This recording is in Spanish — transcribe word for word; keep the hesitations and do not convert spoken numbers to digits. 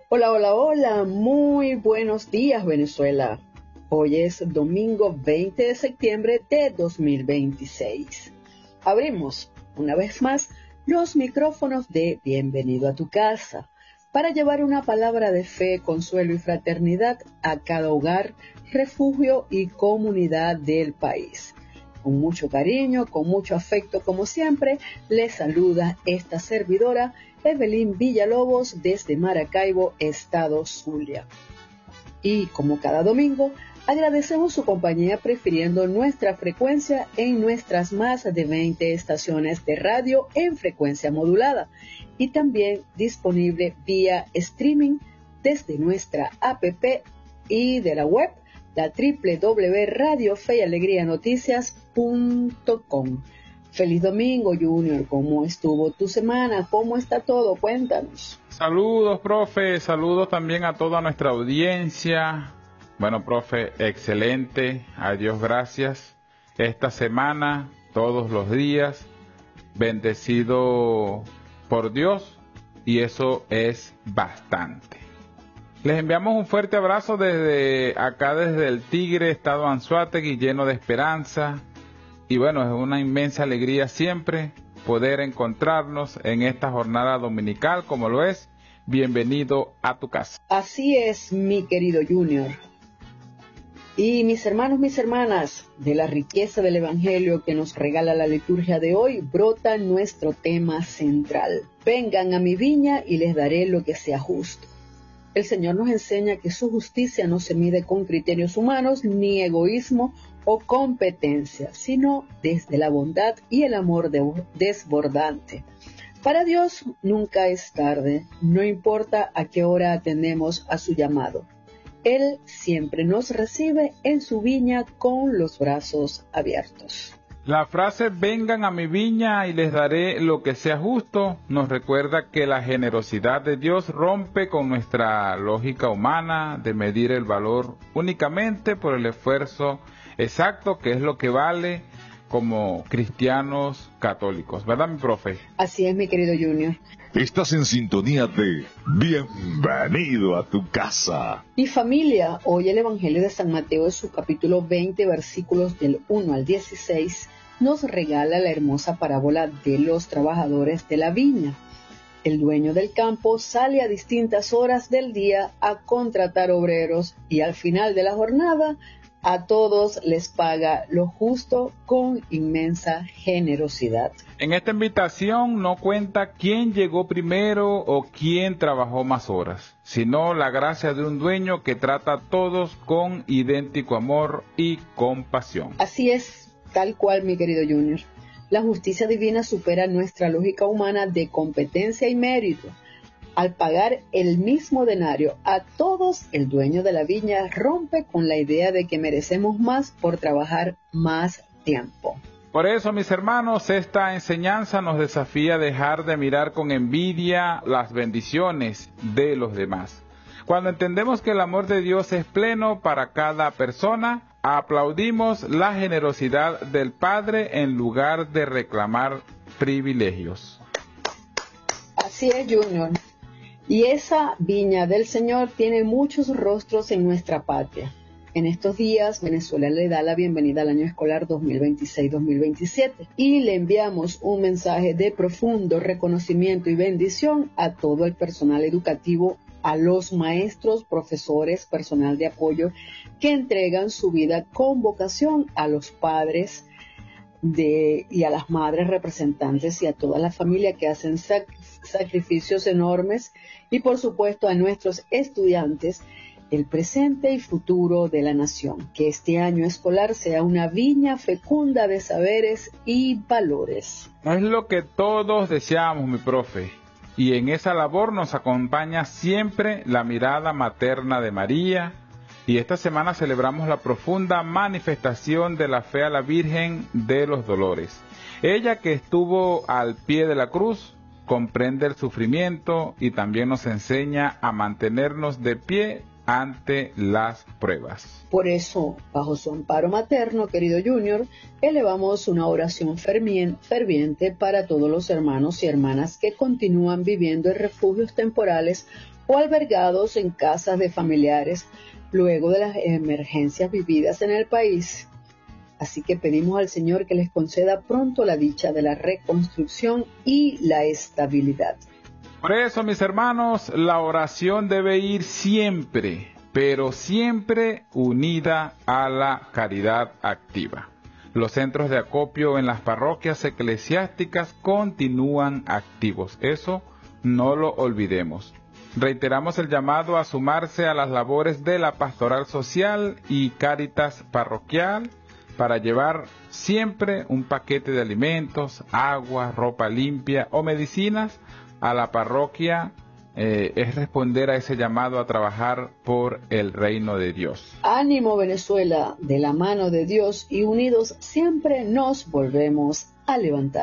Hola, hola, hola, muy buenos días Venezuela. Hoy es domingo veinte de septiembre de dos mil veintiséis. Abrimos una vez más los micrófonos de Bienvenido a tu casa para llevar una palabra de fe, consuelo y fraternidad a cada hogar, refugio y comunidad del país. Con mucho cariño, con mucho afecto, como siempre, les saluda esta servidora Evelyn Villalobos desde Maracaibo, Estado Zulia. Y como cada domingo, agradecemos su compañía prefiriendo nuestra frecuencia en nuestras más de veinte estaciones de radio en frecuencia modulada y también disponible vía streaming desde nuestra app y de la web, la doble u doble u doble u punto radio fe y alegría noticias punto com. Feliz domingo, Junior. ¿Cómo estuvo tu semana? ¿Cómo está todo? Cuéntanos. Saludos, profe. Saludos también a toda nuestra audiencia. Bueno, profe, excelente. A Dios gracias. Esta semana, todos los días, bendecido por Dios, y eso es bastante. Les enviamos un fuerte abrazo desde acá, desde el Tigre, estado Anzoátegui, lleno de esperanza. Y bueno, es una inmensa alegría siempre poder encontrarnos en esta jornada dominical, como lo es Bienvenido a tu casa. Así es, mi querido Junior. Y mis hermanos, mis hermanas, de la riqueza del Evangelio que nos regala la liturgia de hoy, brota nuestro tema central. Vengan a mi viña y les daré lo que sea justo. El Señor nos enseña que su justicia no se mide con criterios humanos ni egoísmo o competencia, sino desde la bondad y el amor desbordante. Para Dios nunca es tarde, no importa a qué hora atendemos a su llamado. Él siempre nos recibe en su viña con los brazos abiertos. La frase vengan a mi viña y les daré lo que sea justo nos recuerda que la generosidad de Dios rompe con nuestra lógica humana de medir el valor únicamente por el esfuerzo exacto, que es lo que vale como cristianos católicos, ¿verdad, mi profe? Así es, mi querido Junior. Estás en sintonía de Bienvenido a tu casa. Y familia, hoy el Evangelio de San Mateo en su capítulo veinte, versículos del uno al dieciséis, nos regala la hermosa parábola de los trabajadores de la viña. El dueño del campo sale a distintas horas del día a contratar obreros y al final de la jornada a todos les paga lo justo con inmensa generosidad. En esta invitación no cuenta quién llegó primero o quién trabajó más horas, sino la gracia de un dueño que trata a todos con idéntico amor y compasión. Así es, tal cual, mi querido Junior. La justicia divina supera nuestra lógica humana de competencia y mérito. Al pagar el mismo denario a todos, el dueño de la viña rompe con la idea de que merecemos más por trabajar más tiempo. Por eso, mis hermanos, esta enseñanza nos desafía a dejar de mirar con envidia las bendiciones de los demás. Cuando entendemos que el amor de Dios es pleno para cada persona, aplaudimos la generosidad del Padre en lugar de reclamar privilegios. Así es, Junior. Y esa viña del Señor tiene muchos rostros en nuestra patria. En estos días, Venezuela le da la bienvenida al año escolar dos mil veintiséis dos mil veintisiete y le enviamos un mensaje de profundo reconocimiento y bendición a todo el personal educativo, a los maestros, profesores, personal de apoyo que entregan su vida con vocación, a los padres de, y a las madres representantes y a toda la familia que hacen sac- sacrificios enormes, y por supuesto a nuestros estudiantes, el presente y futuro de la nación. Que este año escolar sea una viña fecunda de saberes y valores. Es lo que todos deseamos, mi profe. Y en esa labor nos acompaña siempre la mirada materna de María. Y esta semana celebramos la profunda manifestación de la fe a la Virgen de los Dolores. Ella, que estuvo al pie de la cruz, comprende el sufrimiento y también nos enseña a mantenernos de pie ante las pruebas. Por eso, bajo su amparo materno, querido Junior, elevamos una oración ferviente para todos los hermanos y hermanas que continúan viviendo en refugios temporales o albergados en casas de familiares luego de las emergencias vividas en el país. Así que pedimos al Señor que les conceda pronto la dicha de la reconstrucción y la estabilidad. Por eso, mis hermanos, la oración debe ir siempre, pero siempre unida a la caridad activa. Los centros de acopio en las parroquias eclesiásticas continúan activos. Eso no lo olvidemos. Reiteramos el llamado a sumarse a las labores de la pastoral social y Cáritas parroquial para llevar siempre un paquete de alimentos, agua, ropa limpia o medicinas a la parroquia. Eh, es responder a ese llamado a trabajar por el reino de Dios. Ánimo, Venezuela, de la mano de Dios y unidos siempre nos volvemos a levantar.